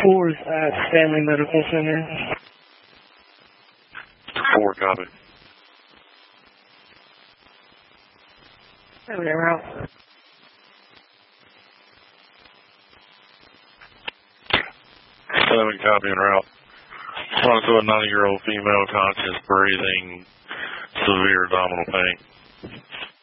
4 is at Stanley Medical Center. 4, copy. Stanley route. 7, copy en route. Run to a 90-year-old female, conscious, breathing, severe abdominal pain.